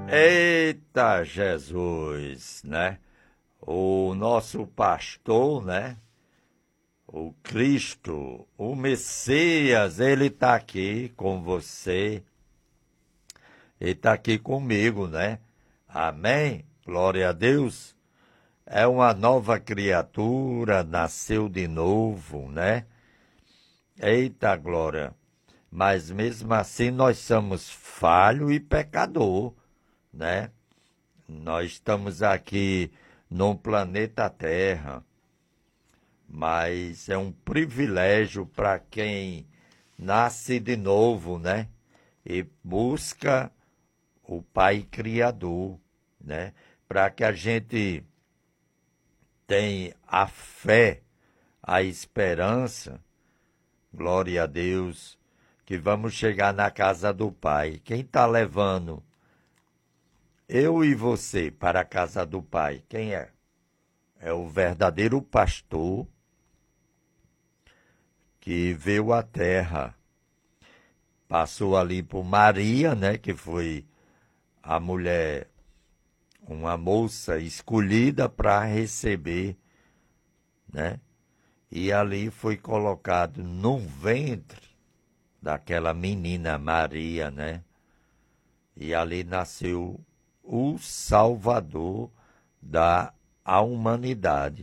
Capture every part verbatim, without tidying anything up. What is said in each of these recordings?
Eita Jesus, né? O nosso pastor, né? O Cristo, o Messias, ele está aqui com você. Ele está aqui comigo, né? Amém? Glória a Deus. É uma nova criatura, nasceu de novo, né? Eita glória. Mas mesmo assim nós somos falho e pecador, né? Nós estamos aqui no planeta Terra, mas é um privilégio para quem nasce de novo, né? E busca o Pai Criador, né? Para que a gente tenha a fé, a esperança, glória a Deus, que vamos chegar na casa do Pai. Quem está levando eu e você para a casa do Pai? Quem é? É o verdadeiro pastor que veio à terra. Passou ali por Maria, né, que foi a mulher, uma moça escolhida para receber, né? E ali foi colocado num ventre daquela menina Maria, né? E ali nasceu o Salvador da humanidade.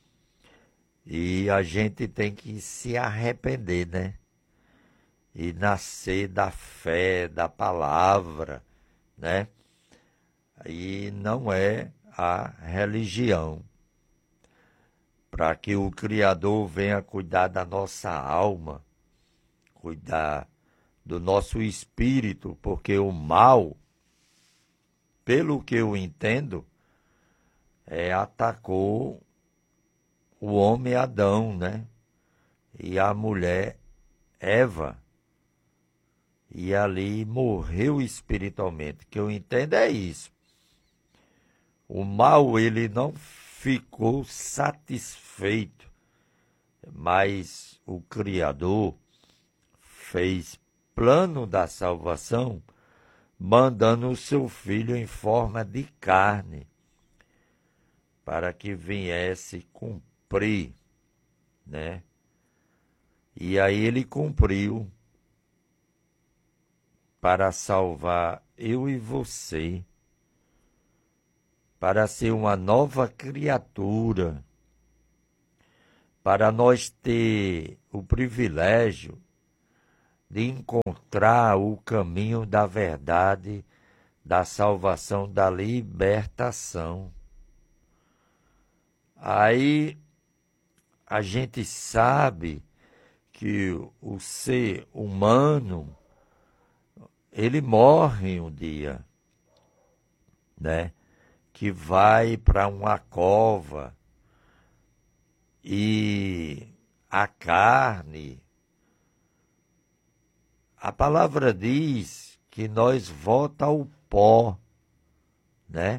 E a gente tem que se arrepender, né? E nascer da fé, da palavra, né? E não é a religião. Para que o Criador venha cuidar da nossa alma, cuidar do nosso espírito, porque o mal, pelo que eu entendo, é, atacou o homem Adão, né? E a mulher Eva. E ali morreu espiritualmente. O que eu entendo é isso. O mal, ele não ficou satisfeito, mas o Criador fez plano da salvação, mandando o seu filho em forma de carne, para que viesse cumprir, né? E aí ele cumpriu para salvar eu e você, para ser uma nova criatura, para nós ter o privilégio de encontrar o caminho da verdade, da salvação, da libertação. Aí a gente sabe que o ser humano, ele morre um dia, né? Que vai para uma cova e a carne, a palavra diz que nós volta ao pó, né?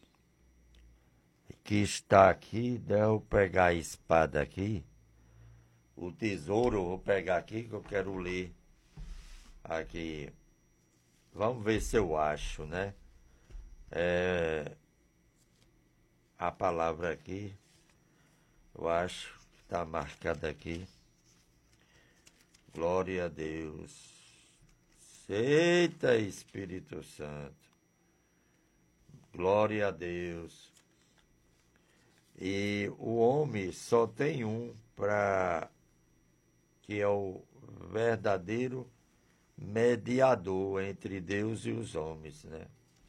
Que está aqui, deixa eu pegar a espada aqui, o tesouro, eu vou pegar aqui que eu quero ler aqui. Vamos ver se eu acho, né? É, a palavra aqui, eu acho que está marcada aqui. Glória a Deus. Eita Espírito Santo. Glória a Deus. E o homem só tem um, para que é o verdadeiro mediador entre Deus e os homens, né?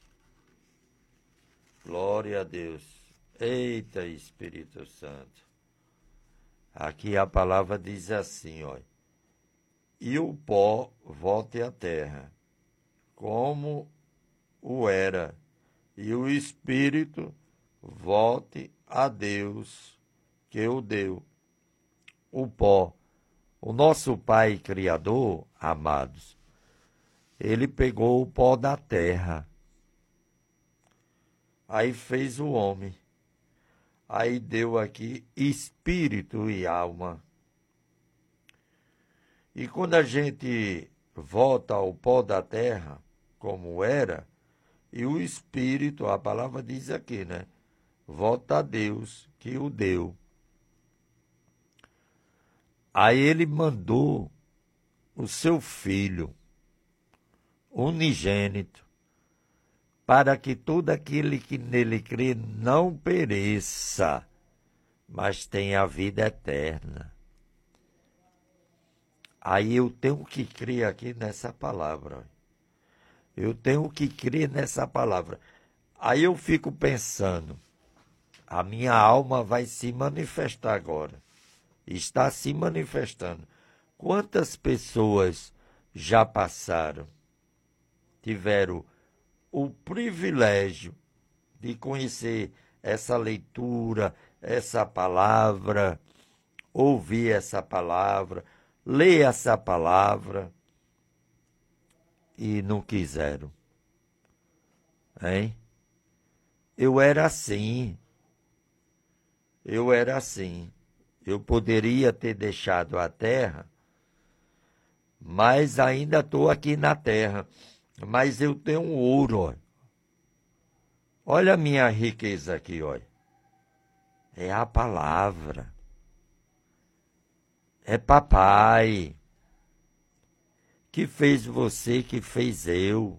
Glória a Deus. Eita Espírito Santo. Aqui a palavra diz assim, ó. E o pó volte à terra, como o era, e o Espírito volte a Deus que o deu. O pó, o nosso Pai Criador, amados, ele pegou o pó da terra, aí fez o homem, aí deu aqui espírito e alma. E quando a gente volta ao pó da terra, como era, E o Espírito, a palavra diz aqui, né? Volta a Deus que o deu. Aí ele mandou o seu Filho, unigênito, para que todo aquele que nele crê não pereça, mas tenha a vida eterna. Aí eu tenho que crer aqui nessa palavra. Eu tenho que crer nessa palavra. Aí eu fico pensando, a minha alma vai se manifestar agora. Está se manifestando. Quantas pessoas já passaram, tiveram o privilégio de conhecer essa leitura, essa palavra, ouvir essa palavra, ler essa palavra e não quiseram, hein? Eu era assim, eu era assim. Eu poderia ter deixado a terra, mas ainda estou aqui na terra. Mas eu tenho um ouro, ó. Olha a minha riqueza aqui, olha. É a palavra. É papai que fez você, que fez eu.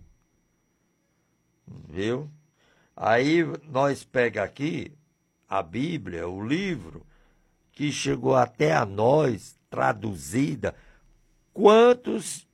Viu? Aí nós pega aqui a Bíblia, o livro, que chegou até a nós, traduzida. Quantos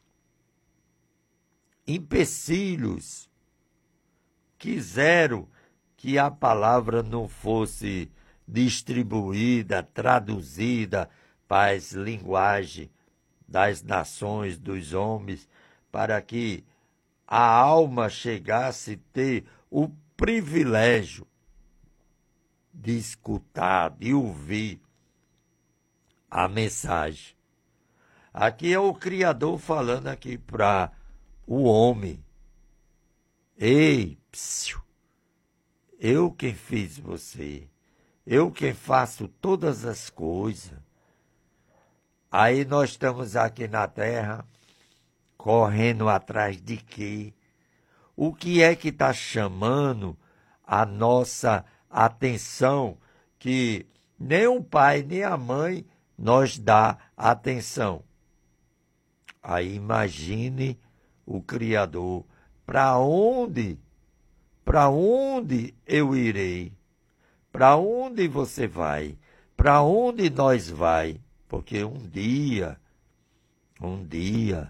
empecilhos quiseram que a palavra não fosse distribuída, traduzida para as linguagens das nações, dos homens, para que a alma chegasse a ter o privilégio de escutar, de ouvir a mensagem. Aqui é o Criador falando aqui para o homem. Ei, psiu, eu quem fiz você, eu quem faço todas as coisas. Aí nós estamos aqui na terra, correndo atrás de quê? O que é que está chamando a nossa atenção, que nem o pai nem a mãe nos dá atenção? Aí imagine o Criador, para onde, para onde eu irei? Para onde você vai? Para onde nós vai? Porque um dia, um dia,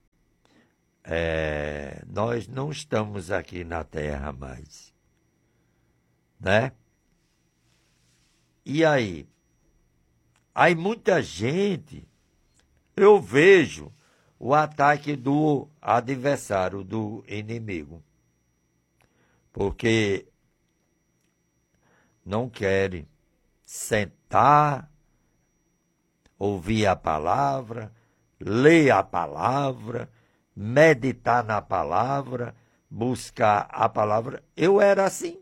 é, nós não estamos aqui na terra mais, né? E aí? Aí muita gente, eu vejo o ataque do adversário, do inimigo, porque não querem sentar, ouvir a palavra, ler a palavra, meditar na palavra, buscar a palavra. Eu era assim.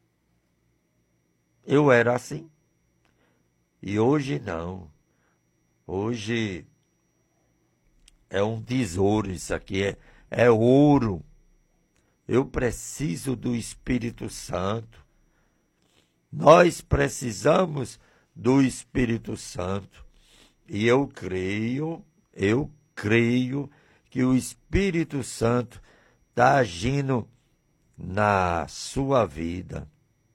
Eu era assim. E hoje não. Hoje é um tesouro, isso aqui é, é ouro. Eu preciso do Espírito Santo. Nós precisamos do Espírito Santo. E eu creio, eu creio que o Espírito Santo está agindo na sua vida.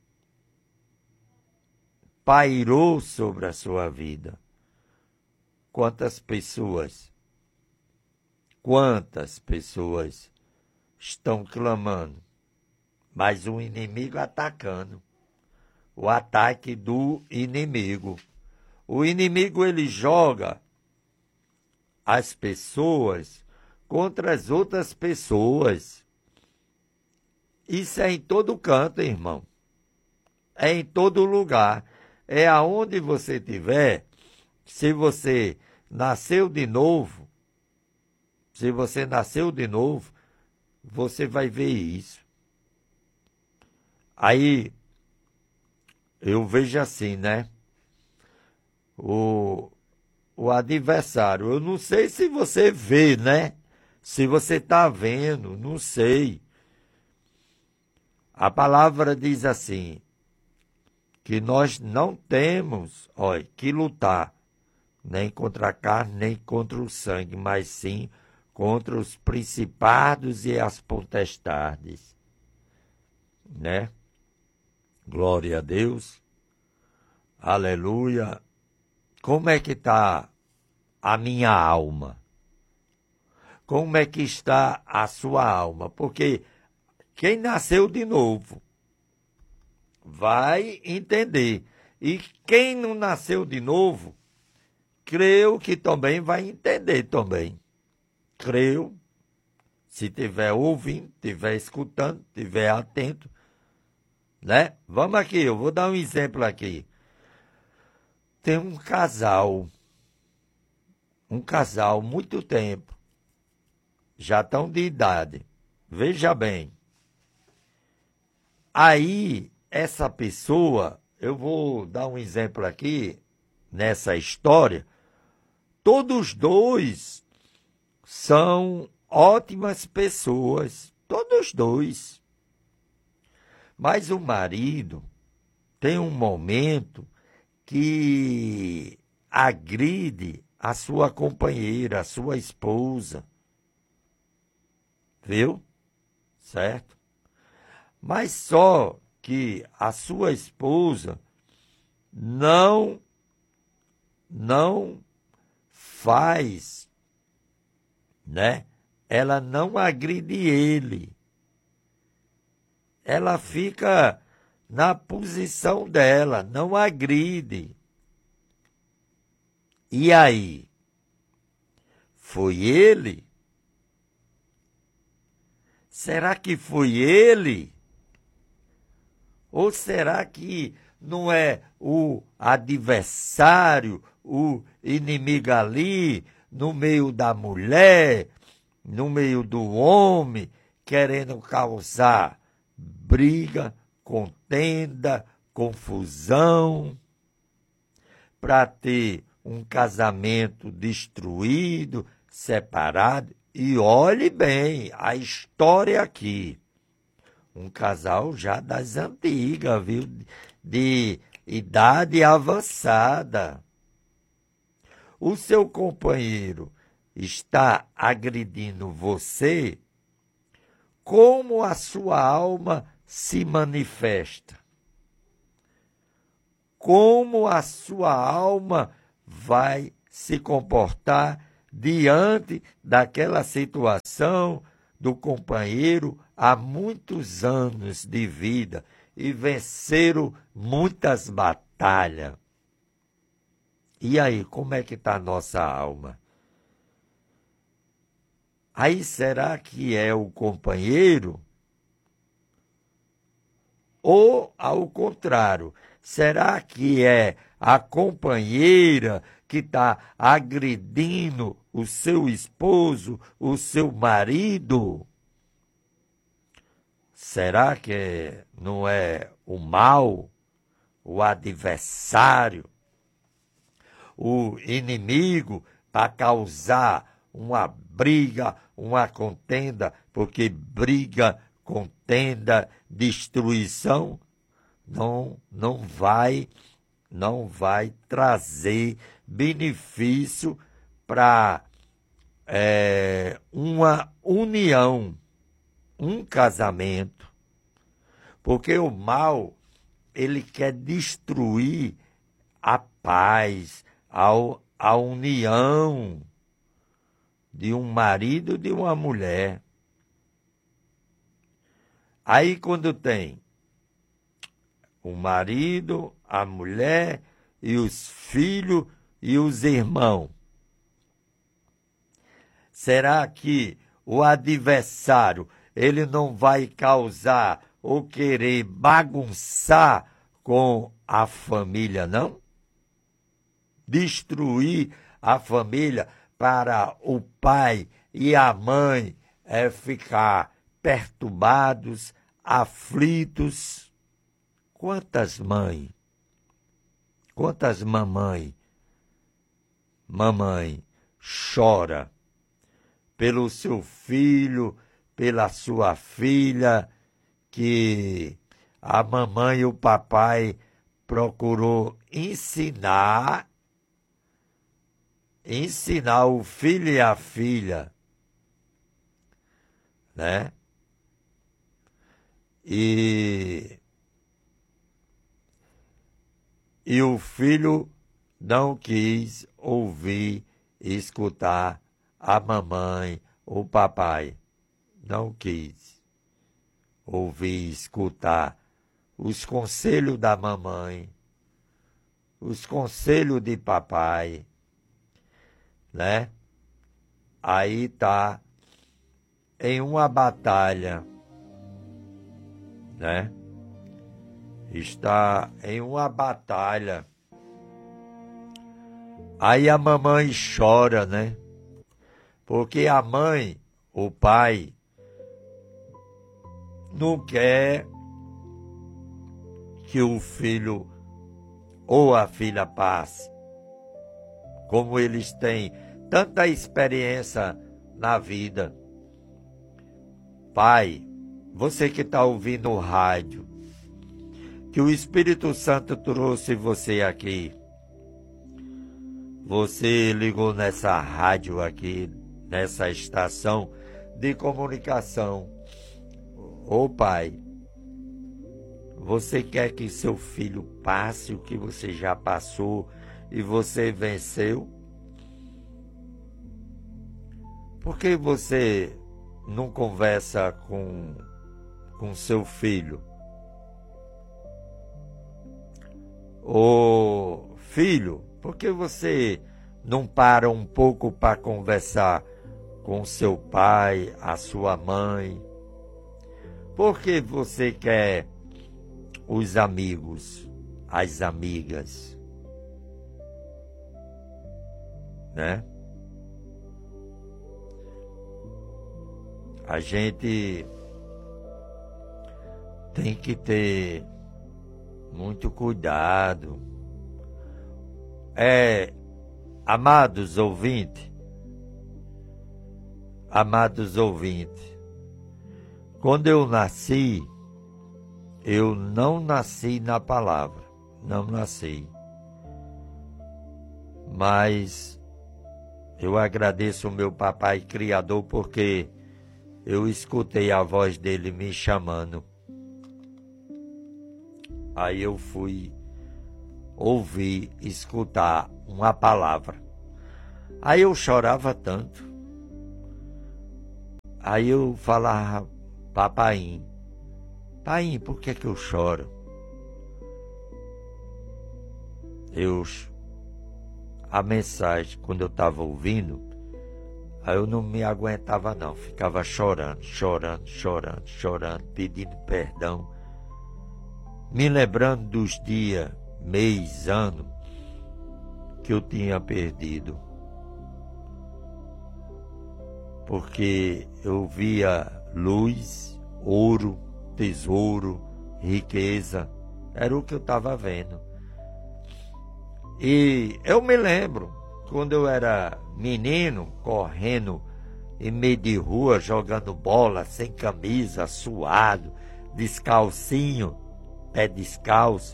Pairou sobre a sua vida. Quantas pessoas, quantas pessoas estão clamando, mas o inimigo atacando. O ataque do inimigo. O inimigo, ele joga as pessoas contra as outras pessoas. Isso é em todo canto, irmão. É em todo lugar. É aonde você estiver. Se você nasceu de novo, se você nasceu de novo, você vai ver isso. Aí, eu vejo assim, né? O, o adversário, eu não sei se você vê, né? Se você está vendo, não sei. a palavra diz assim, que nós não temos, olha, que lutar nem contra a carne, nem contra o sangue, mas sim contra os principados e as potestades, né? Glória a Deus, aleluia. Como é que está a minha alma? Como é que está a sua alma? Porque quem nasceu de novo vai entender. E quem não nasceu de novo, creio que também vai entender também. Creio, se estiver ouvindo, estiver escutando, estiver atento, né? Vamos aqui, eu vou dar um exemplo aqui. Tem um casal, um casal, muito tempo, já estão de idade. Veja bem. Aí, essa pessoa, eu vou dar um exemplo aqui, nessa história, todos dois são ótimas pessoas, todos dois. Mas o marido tem um momento que agride a sua companheira, a sua esposa. Viu? Certo? Mas só que a sua esposa não, não faz, né? Ela não agride ele. Ela fica na posição dela, não agride. E aí? Foi ele? Será que foi ele? Ou será que não é o adversário, o inimigo ali, no meio da mulher, no meio do homem, querendo causar briga, contenda, confusão, para ter um casamento destruído, separado? E olhe bem a história aqui. Um casal já das antigas, viu? De idade avançada. O seu companheiro está agredindo você, como a sua alma se manifesta? Como a sua alma vai se comportar diante daquela situação do companheiro há muitos anos de vida e venceram muitas batalhas? E aí, como é que está a nossa alma? Aí, será que é o companheiro? Ou, ao contrário, será que é a companheira que está agredindo o seu esposo, o seu marido? Será que não é o mal, o adversário, o inimigo para causar uma briga, uma contenda? Porque briga, contenda, destruição não, não vai, não vai trazer benefício para é, uma união, um casamento. Porque o mal, ele quer destruir a paz, a, a união de um marido e de uma mulher. Aí, quando tem o marido, a mulher e os filhos e os irmãos, será que o adversário, ele não vai causar ou querer bagunçar com a família, não? Destruir a família para o pai e a mãe é, ficar perturbados, aflitos. Quantas mães, quantas mamães, mamãe chora pelo seu filho, pela sua filha, que a mamãe e o papai procurou ensinar, ensinar o filho e a filha, né? E, e o filho não quis ouvir e escutar a mamãe, o papai. Não quis ouvir e escutar os conselhos da mamãe, os conselhos de papai, né? Aí tá em uma batalha, né? Está em uma batalha. Aí a mamãe chora, né? Porque a mãe, o pai, não quer que o filho ou a filha passe. Como eles têm tanta experiência na vida. Pai, você que está ouvindo o rádio, que o Espírito Santo trouxe você aqui. Você ligou nessa rádio aqui, nessa estação de comunicação. Ô pai, você quer que seu filho passe o que você já passou e você venceu? Por que você não conversa com, com seu filho? Ô filho, por que você não para um pouco para conversar com seu pai, a sua mãe? Por que você quer os amigos, as amigas, né? A gente tem que ter muito cuidado. É, amados ouvintes, amados ouvintes, quando eu nasci, eu não nasci na palavra, não nasci. Mas eu agradeço o meu papai criador porque eu escutei a voz dele me chamando. Aí eu fui ouvir, escutar uma palavra. Aí eu chorava tanto. Aí eu falava, papainho, pai, por que que eu choro? Eu, a mensagem, quando eu estava ouvindo, aí eu não me aguentava não, ficava chorando, chorando, chorando, chorando, pedindo perdão, me lembrando dos dias, mês, ano, que eu tinha perdido. Porque eu via luz, ouro, tesouro, riqueza, era o que eu estava vendo. E eu me lembro, quando eu era menino, correndo em meio de rua, jogando bola, sem camisa, suado, descalcinho, pé descalço.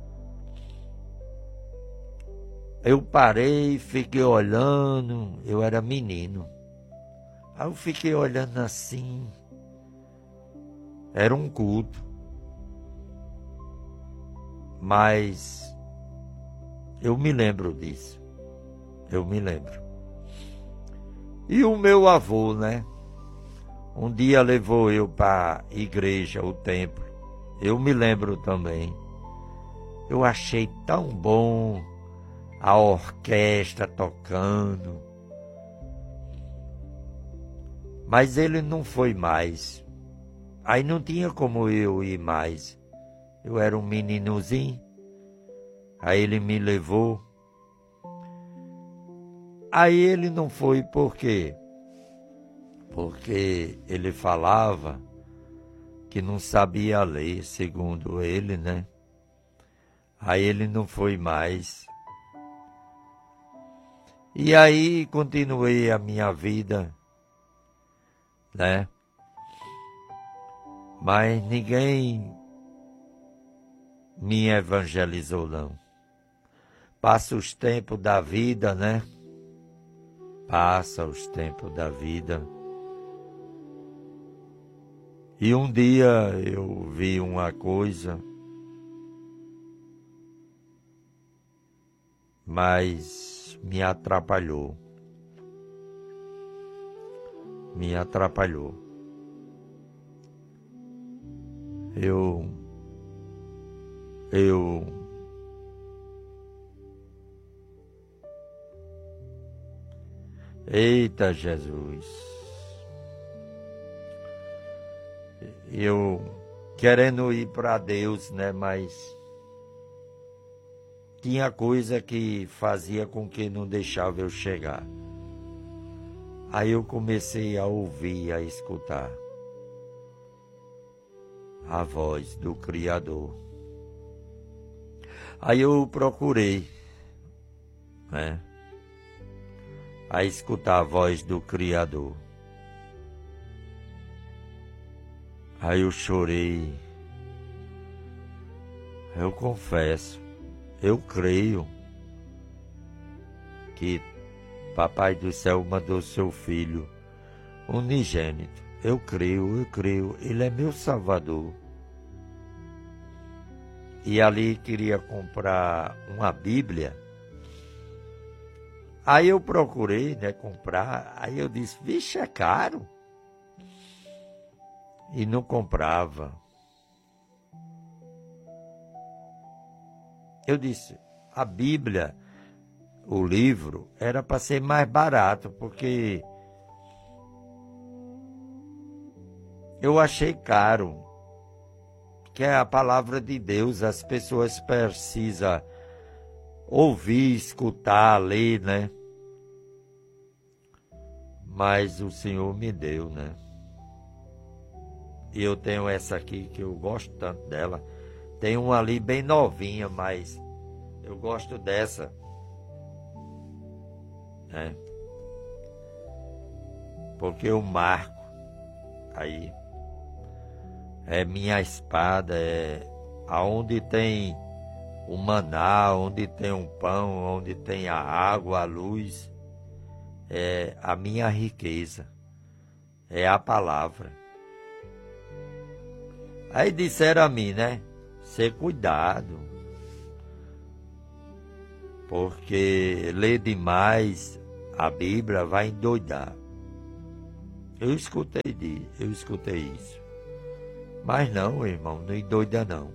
Eu parei, fiquei olhando, eu era menino. Aí eu fiquei olhando assim, era um culto. Mas eu me lembro disso, eu me lembro. E o meu avô, né? Um dia levou eu para a igreja, o templo. Eu me lembro também. Eu achei tão bom a orquestra tocando. Mas ele não foi mais. Aí não tinha como eu ir mais. Eu era um meninozinho. Aí ele me levou. Aí ele não foi por quê? Porque ele falava que não sabia ler, segundo ele, né? Aí ele não foi mais. E aí continuei a minha vida, né? Mas ninguém me evangelizou, não. Passa os tempos da vida, né? Passa os tempos da vida. E um dia eu vi uma coisa, mas me atrapalhou. Me atrapalhou. Eu, eu, eita Jesus, eu querendo ir para Deus, né, mas tinha coisa que fazia com que não deixava eu chegar. Aí eu comecei a ouvir, a escutar a voz do Criador. Aí eu procurei, né, a escutar a voz do Criador. Aí eu chorei. Eu confesso, eu creio que Papai do céu mandou seu filho unigênito. Eu creio, eu creio, ele é meu Salvador. E ali queria comprar uma Bíblia. Aí eu procurei, né, comprar. Aí eu disse, vixe, é caro. E não comprava. Eu disse, a Bíblia, o livro, era para ser mais barato, porque eu achei caro. Que é a palavra de Deus, as pessoas precisam ouvir, escutar, ler, né? Mas o Senhor me deu, né? E eu tenho essa aqui que eu gosto tanto dela. Tem uma ali bem novinha, mas eu gosto dessa, né? Porque eu marco aí. É minha espada, é aonde tem o maná, onde tem um pão, onde tem a água, a luz, é a minha riqueza, é a palavra. Aí disseram a mim, né? Ser cuidado, porque ler demais a Bíblia vai endoidar. Eu escutei, eu escutei isso. Mas não, irmão, não endoida não.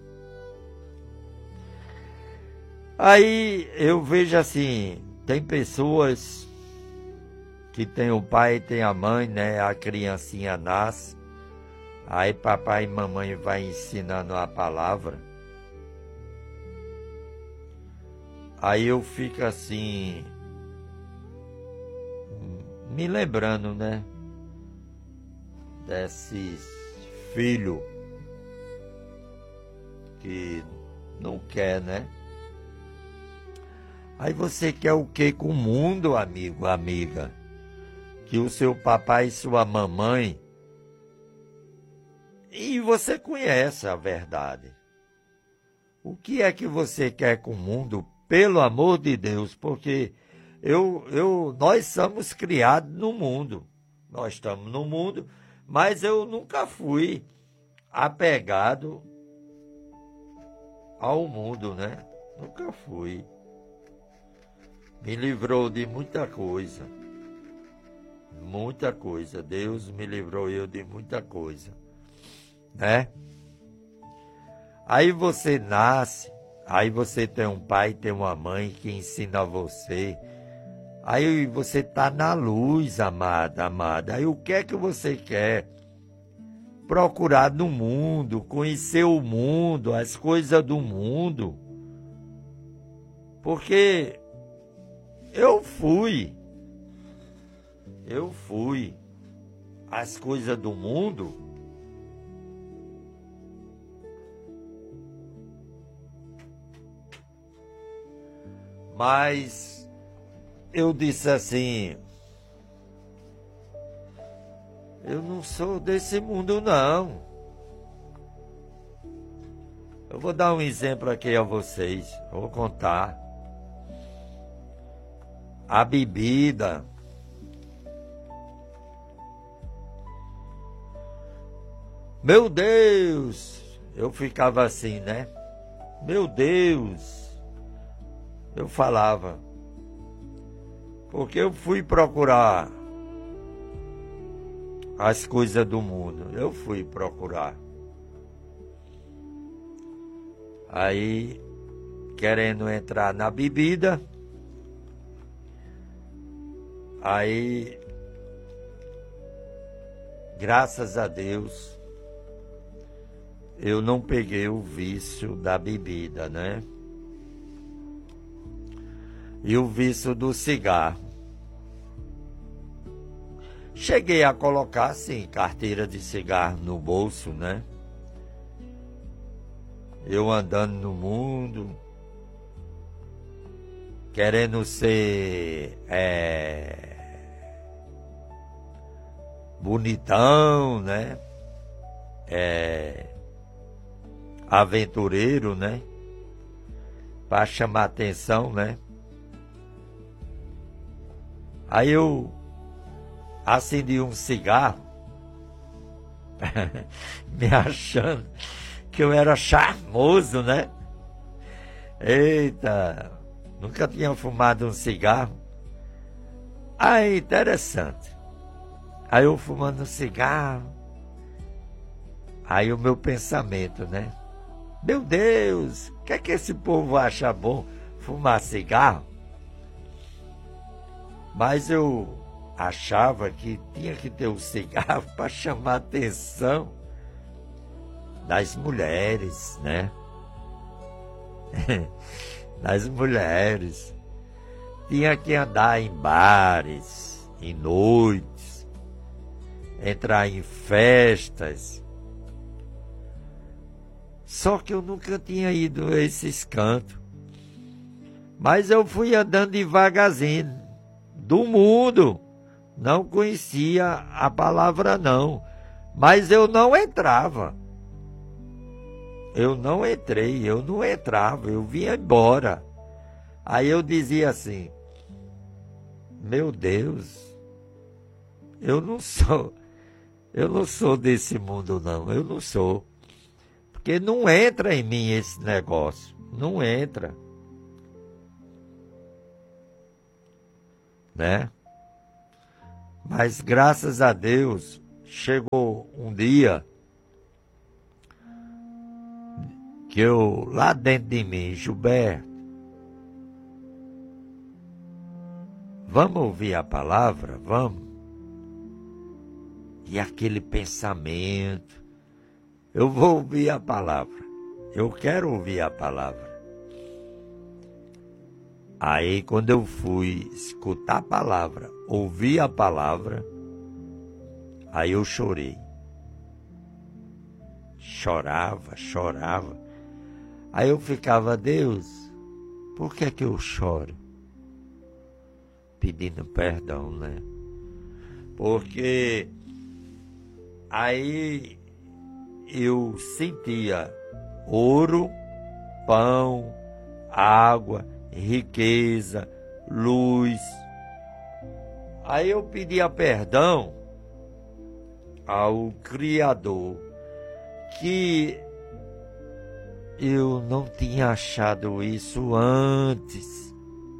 Aí eu vejo assim, tem pessoas que tem o pai e tem a mãe, né? A criancinha nasce, aí papai e mamãe vai ensinando a palavra. Aí eu fico assim, me lembrando, né? Desses filhos que não quer, né? Aí você quer o que com o mundo, amigo, amiga? Que o seu papai e sua mamãe... E você conhece a verdade. O que é que você quer com o mundo? Pelo amor de Deus, porque eu, eu, nós somos criados no mundo. Nós estamos no mundo, mas eu nunca fui apegado ao mundo, né? Nunca fui. Me livrou de muita coisa. Muita coisa. Deus me livrou eu de muita coisa, né? Aí você nasce, aí você tem um pai, tem uma mãe que ensina você. Aí você tá na luz, amada, amada. Aí o que é que você quer? Procurar no mundo, conhecer o mundo, as coisas do mundo. Porque eu fui, eu fui, as coisas do mundo, mas eu disse assim, eu não sou desse mundo não, Eu vou dar um exemplo aqui a vocês. Vou contar. A bebida. Meu Deus! Eu ficava assim, né? Meu Deus! Eu falava. Porque eu fui procurar as coisas do mundo. Eu fui procurar. Aí, querendo entrar na bebida, aí, graças a Deus, eu não peguei o vício da bebida, né? E o vício do cigarro. Cheguei a colocar, sim, carteira de cigarro no bolso, né? Eu andando no mundo, querendo ser é, bonitão, né? É, aventureiro, né? Para chamar atenção, né? Aí eu acendi um cigarro, me achando que eu era charmoso, né? Eita, nunca tinha fumado um cigarro. Aí, interessante. Aí eu fumando um cigarro. Aí o meu pensamento, né? Meu Deus, o que é que esse povo acha bom? Fumar cigarro? Mas eu achava que tinha que ter um cigarro para chamar a atenção das mulheres, né? Das mulheres. Tinha que andar em bares, em noites, entrar em festas. Só que eu nunca tinha ido a esses cantos. Mas eu fui andando devagarzinho, do mundo. Não conhecia a palavra não. Mas eu não entrava. Eu não entrei, eu não entrava, eu vinha embora. Aí eu dizia assim, meu Deus, eu não sou, eu não sou desse mundo não, eu não sou. Porque não entra em mim esse negócio, não entra. Né? Mas graças a Deus, chegou um dia que eu, lá dentro de mim, Gilberto, vamos ouvir a palavra? Vamos? E aquele pensamento, eu vou ouvir a palavra, eu quero ouvir a palavra. Aí quando eu fui escutar a palavra, ouvir a palavra, aí eu chorei. Chorava, chorava. Aí eu ficava, Deus, por que é que eu choro? Pedindo perdão, né? Porque aí eu sentia ouro, pão, água, riqueza, luz. Aí eu pedia perdão ao Criador, que eu não tinha achado isso antes.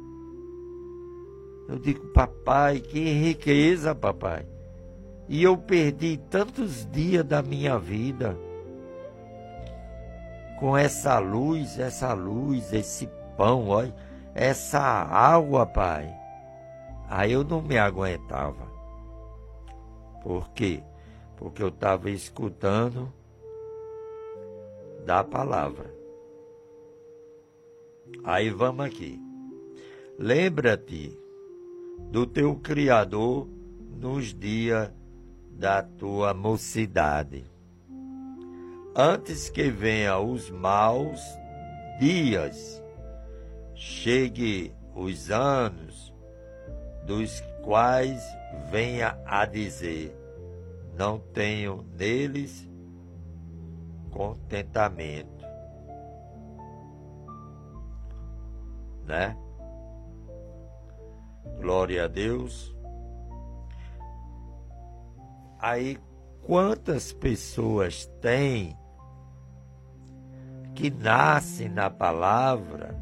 Eu digo, papai, que riqueza, papai. E eu perdi tantos dias da minha vida com essa luz, essa luz, esse pão, olha, essa água, pai. Aí eu não me aguentava. Por quê? Porque eu estava escutando da palavra. Aí vamos aqui. Lembra-te do teu Criador nos dias da tua mocidade, antes que venham os maus dias, chegue os anos, dos quais venha a dizer, não tenho neles contentamento. né? Glória a Deus. Aí, quantas pessoas tem que nascem na palavra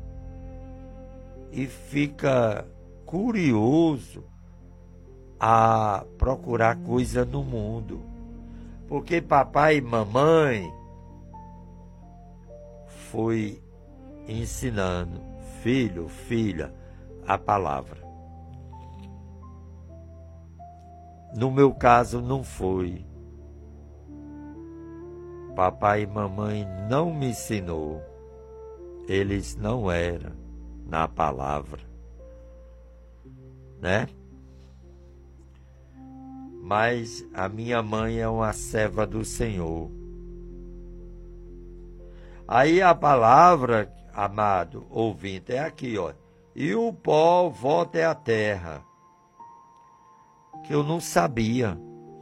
e fica curioso a procurar coisa no mundo, porque papai e mamãe foi ensinando, filho, filha, a palavra. No meu caso não foi. Papai e mamãe não me ensinou. Eles não eram na palavra, né? Mas a minha mãe é uma serva do Senhor. Aí a palavra, amado ouvinte, é aqui, ó. E o pó volta à terra. Que eu não sabia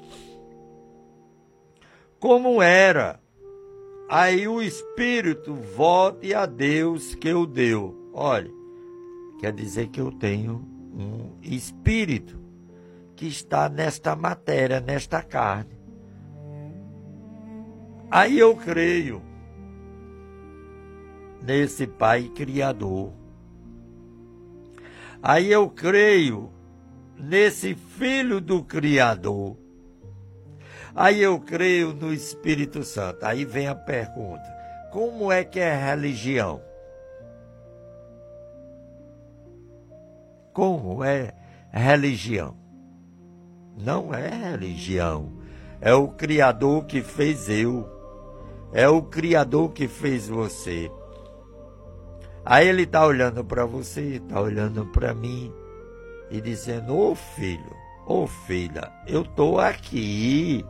como era. Aí o Espírito volte a Deus que o deu. Olha, quer dizer que eu tenho um Espírito que está nesta matéria, nesta carne. Aí eu creio nesse Pai Criador. Aí eu creio nesse Filho do Criador. Aí eu creio no Espírito Santo. Aí vem a pergunta: como é que é religião? Como é religião? Não é religião. É o Criador que fez eu. É o Criador que fez você. Aí ele está olhando para você, está olhando para mim e dizendo: ô filho, ô filha, eu estou aqui.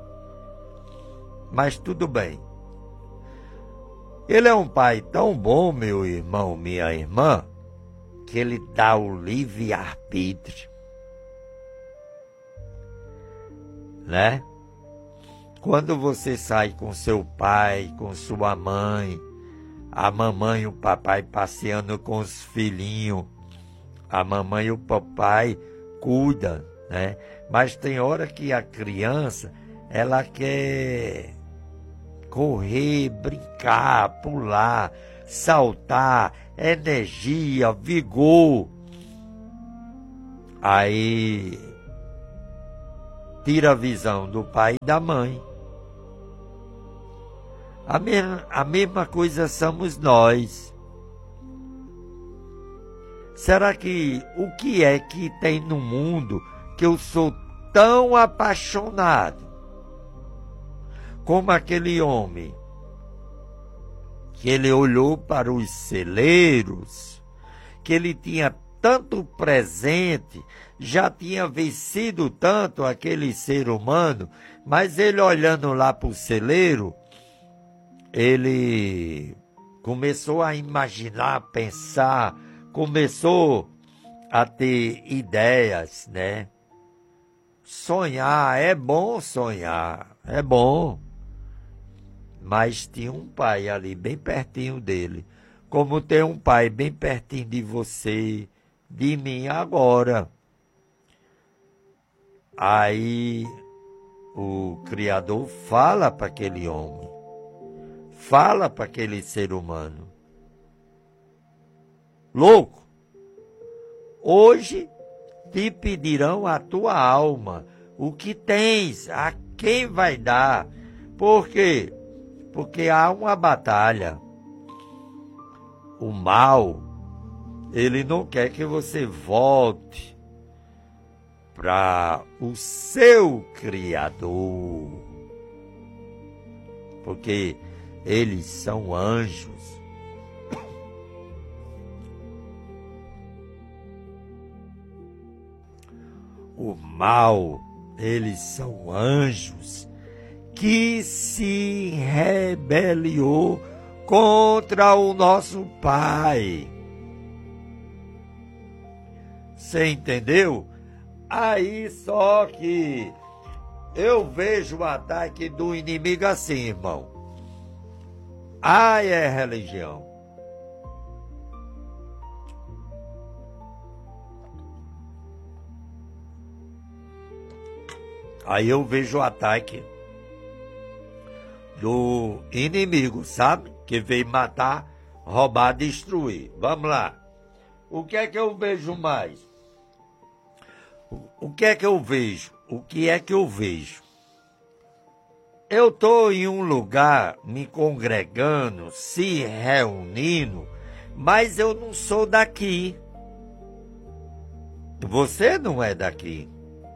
Mas tudo bem. Ele é um pai tão bom, meu irmão, minha irmã, que ele dá o livre-arbítrio, né? Quando você sai com seu pai, com sua mãe, a mamãe e o papai passeando com os filhinhos, a mamãe e o papai cuidam, né? Mas tem hora que a criança, ela quer correr, brincar, pular, saltar, energia, vigor. Aí tira a visão do pai e da mãe. A mesma, a mesma coisa somos nós. Será que o que é que tem no mundo que eu sou tão apaixonado como aquele homem que ele olhou para os celeiros, que ele tinha tanto presente, já tinha vencido tanto aquele ser humano, mas ele olhando lá para o celeiro, ele começou a imaginar, a pensar, começou a ter ideias, né? Sonhar, é bom sonhar, é bom. Mas tinha um pai ali bem pertinho dele, como tem um pai bem pertinho de você, de mim agora. Aí o Criador fala para aquele homem, fala para aquele ser humano: louco, hoje te pedirão a tua alma, o que tens, a quem vai dar? Por quê? Porque há uma batalha. O mal, ele não quer que você volte para o seu Criador, porque eles são anjos. O mal, eles são anjos que se rebeliou contra o nosso Pai. Você entendeu? Aí só que eu vejo o ataque do inimigo assim, irmão. Ai, é religião. Aí eu vejo o ataque do inimigo, sabe? Que veio matar, roubar, destruir. Vamos lá. O que é que eu vejo mais? O que é que eu vejo? O que é que eu vejo? Eu estou em um lugar me congregando, se reunindo, mas eu não sou daqui. Você não é daqui.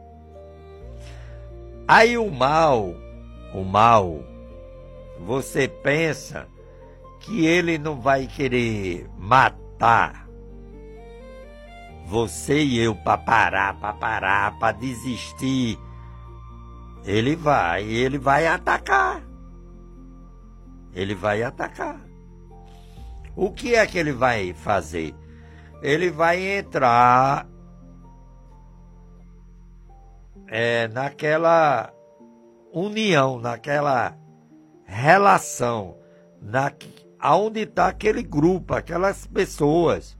Aí o mal, o mal, você pensa que ele não vai querer matar você e eu para parar, para parar, para desistir. Ele vai, ele vai atacar. Ele vai atacar. O que é que ele vai fazer? Ele vai entrar é, naquela união, naquela relação, na, aonde está aquele grupo, aquelas pessoas,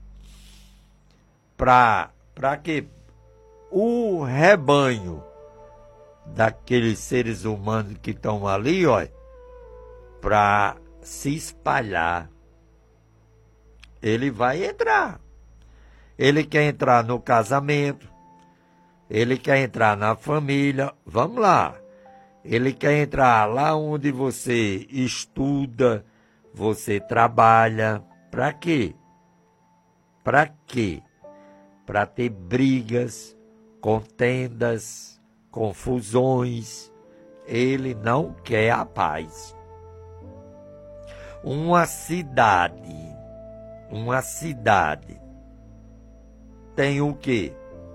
para para que o rebanho daqueles seres humanos que estão ali, ó, para se espalhar. Ele vai entrar. Ele quer entrar no casamento. Ele quer entrar na família. Vamos lá. Ele quer entrar lá onde você estuda, você trabalha. Para quê? Para quê? Para ter brigas, contendas, confusões. Ele não quer a paz. Uma cidade, uma cidade tem o quê?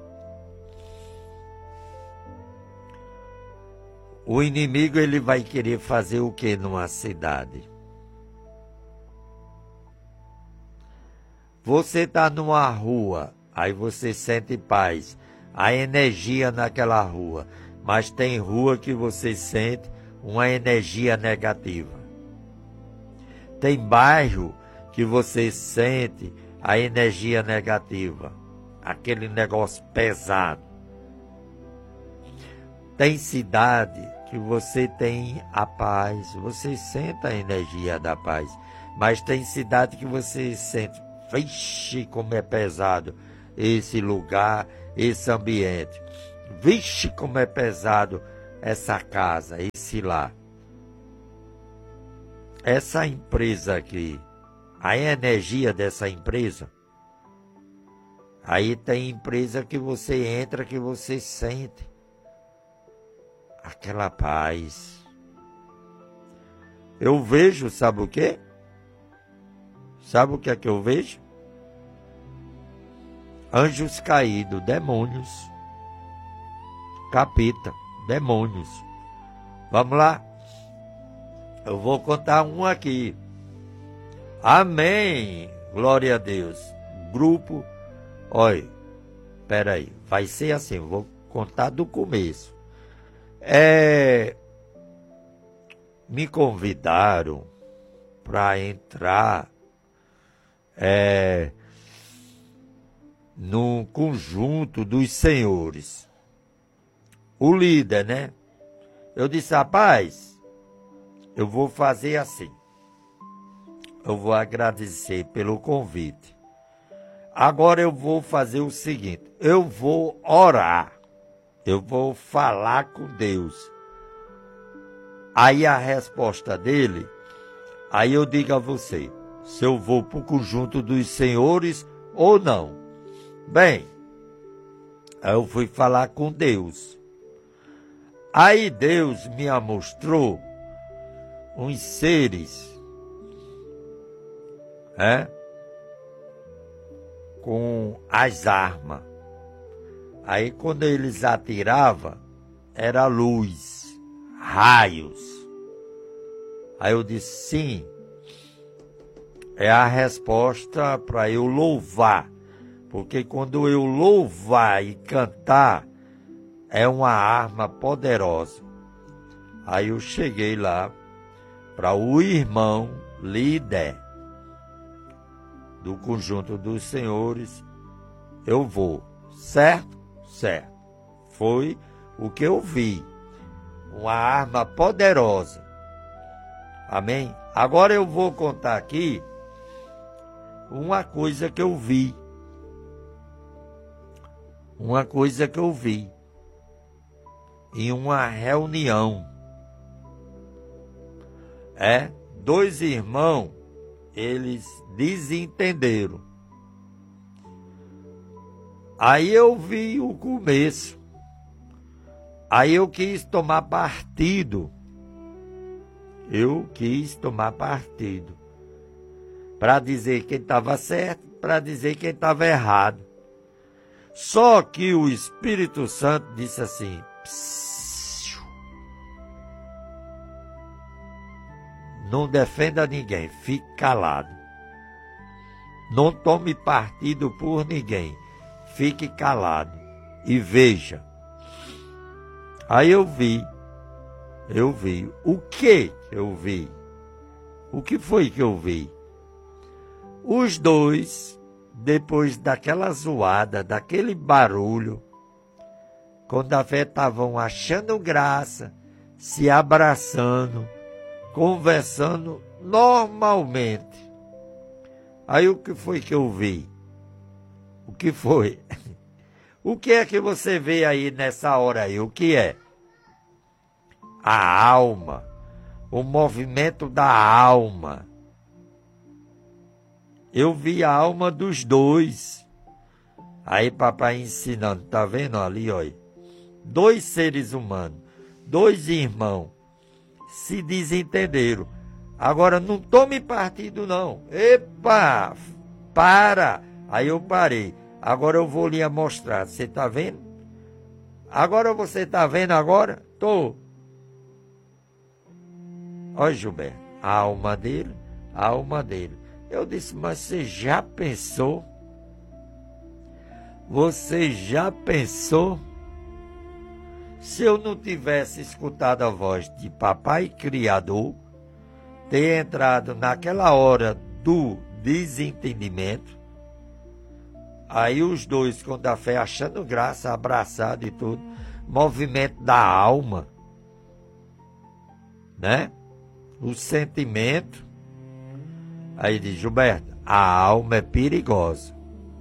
O inimigo, ele vai querer fazer o quê numa cidade? Você está numa rua, aí você sente paz, a energia naquela rua, mas tem rua que você sente uma energia negativa. Tem bairro que você sente a energia negativa, aquele negócio pesado. Tem cidade que você tem a paz, você sente a energia da paz, mas tem cidade que você sente, vixe, como é pesado esse lugar, esse ambiente. Vixe, como é pesado essa casa, esse lar. Essa empresa aqui, a energia dessa empresa, aí tem empresa que você entra, que você sente aquela paz. Eu vejo, sabe o quê? Sabe o que é que eu vejo? Anjos caídos, demônios. Capeta, demônios. Vamos lá? Eu vou contar um aqui. Amém. Glória a Deus. Grupo. Olha, peraí. Vai ser assim. Vou contar do começo. É, me convidaram para entrar é, no conjunto dos senhores. O líder, né? Eu disse, rapaz, eu vou fazer assim. Eu vou agradecer pelo convite. Agora eu vou fazer o seguinte. Eu vou orar. Eu vou falar com Deus. Aí a resposta dele, aí eu digo a você, se eu vou para o conjunto dos senhores ou não. Bem, aí eu fui falar com Deus. Aí Deus me mostrou uns seres, né, com as armas. Aí quando eles atiravam, era luz, raios. Aí eu disse, sim, é a resposta para eu louvar. Porque quando eu louvar e cantar, é uma arma poderosa. Aí eu cheguei lá para o irmão líder do conjunto dos senhores. Eu vou, certo? Certo. Foi o que eu vi. uma arma poderosa. Amém? Agora eu vou contar aqui uma coisa que eu vi. Uma coisa que eu vi em uma reunião. É, dois irmãos, eles desentenderam. Aí eu vi o começo. Aí eu quis tomar partido. Eu quis tomar partido. Para dizer quem estava certo, para dizer quem estava errado. Só que o Espírito Santo disse assim: Psiu, não defenda ninguém, fique calado. Não tome partido por ninguém, fique calado e veja. Aí eu vi, eu vi. O que eu vi? O que foi que eu vi? Os dois, depois daquela zoada, daquele barulho, quando a fé estavam achando graça, se abraçando, conversando normalmente. Aí o que foi que eu vi? O que foi? O que é que você vê aí nessa hora aí? O que é? A alma, o movimento da alma. Eu vi a alma dos dois. Aí papai ensinando, tá vendo ali, olha? Dois seres humanos, dois irmãos, se desentenderam. Agora não tome partido não. Epa, para. Aí eu parei. Agora eu vou lhe mostrar. Você tá vendo? Agora você tá vendo agora? Tô. Olha, Gilberto, a alma dele, a alma dele. Eu disse, mas você já pensou? Você já pensou? Se eu não tivesse escutado a voz de Papai Criador, ter entrado naquela hora do desentendimento, aí os dois com a fé achando graça, abraçado e tudo, movimento da alma, né? O sentimento. Aí diz, Gilberto, a alma é perigosa.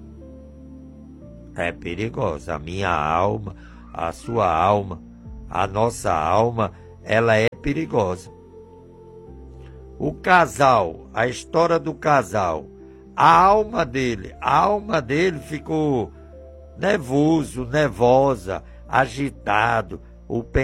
É perigosa. A minha alma, a sua alma, a nossa alma, ela é perigosa. O casal, a história do casal, a alma dele, a alma dele ficou nervoso, nervosa, agitado, o